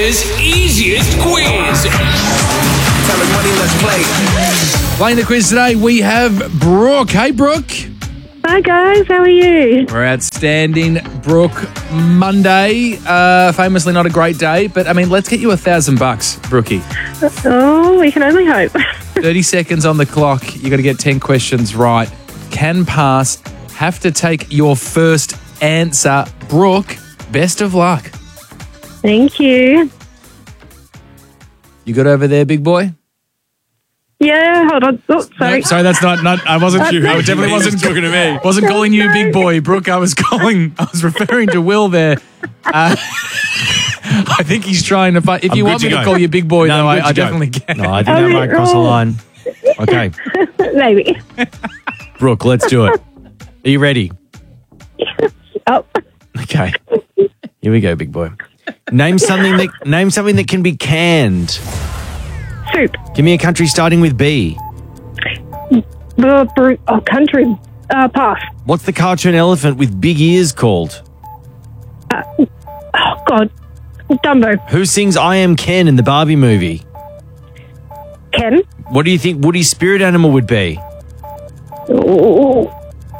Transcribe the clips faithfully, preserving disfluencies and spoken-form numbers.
Australia's easiest quiz. Tell me money, let's play. Playing the quiz today, we have Brooke. Hey, Brooke. Hi guys, how are you? We're outstanding. Brooke, Monday, uh, famously not a great day, but I mean, let's get you a thousand bucks, Brookie. Oh, we can only hope. thirty seconds on the clock. You got to get ten questions right. Can pass. Have to take your first answer. Brooke, best of luck. Thank you. You good over there, big boy? Yeah, hold on. Oh, sorry. No, sorry, that's not, not I wasn't you. I definitely wasn't talking to me. Wasn't calling you big boy, Brooke. I was calling, I was referring to Will there. Uh, I think he's trying to find. If I'm you good want to me to go. call you big boy, No, though, I'm I, good I to go. definitely can. No, I think I might cross the line. Okay, Maybe. Brooke, let's do it. Are you ready? Oh, Okay. Here we go, big boy. Name something that name something that can be canned. soup. Give me a country starting with B. Uh, br- oh, country. Uh, pass. What's the cartoon elephant with big ears called? Oh, God. Dumbo. Who sings I Am Ken in the Barbie movie? Ken. What do you think Woody's spirit animal would be? Oh.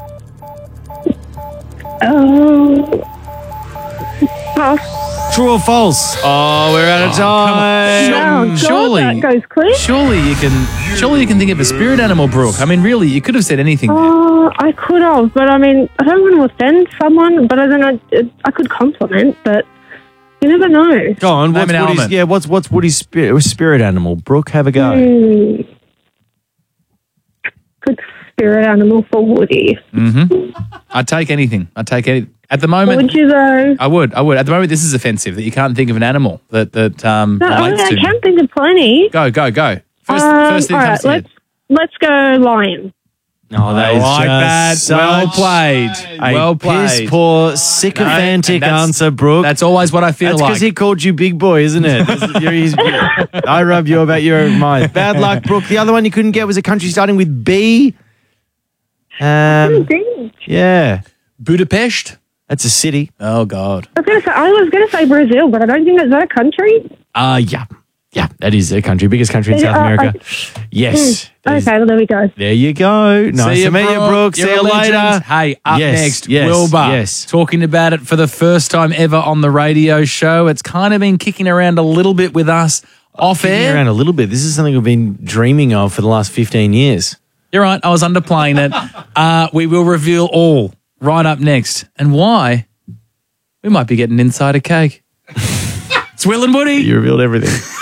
Oh. Pass. True or false? Oh, we're out of time. Oh, God, surely, that goes quick. surely you can, surely you can think of a spirit animal, Brooke. I mean, really, you could have said anything. Oh, I could have, but I mean, I don't want to offend someone, but I don't know, I could compliment, but you never know. Go on. Name What's an Woody's, element. yeah, what's what's Woody's spirit, spirit animal? Brooke, have a go. Hmm. Good spirit animal for Woody. Mm-hmm. I'd take anything. I'd take any. At the What moment, would you though? I would. I would. At the moment, this is offensive that you can't think of an animal that that um, No, I, relates I to. can think of plenty. Go, go, go. First, Um, first thing all comes right, to let's head. let's go lion. Oh, that I is like that. just Well such played. a Well played. piss poor, sycophantic No, and that's- answer, Brooke. That's always what I feel That's like. because he called you big boy, isn't it? That's- you're- he's- I rub you about your mind. Bad luck, Brooke. The other one you couldn't get was a country starting with B. Um, Think. yeah, Budapest. that's a city. Oh God. I was gonna say I was gonna say Brazil, but I don't think that's that a country. Uh, yeah. Yeah, that is a country. Biggest country in Is it? South Uh, America. I- Yes. That is- Okay, well there we go. There you go. Nice See to meet you, Brooke. See You're you a legend. later. Hey, up Yes, next, yes, Wilbur. yes. Talking about it for the first time ever on the radio show. It's kind of been kicking around a little bit with us off Kicking air. around a little bit. This is something we've been dreaming of for the last fifteen years. You're right. I was underplaying it. Uh, we will reveal all right up next. And why? We might be getting inside a cake. It's Will and Woody. You revealed everything.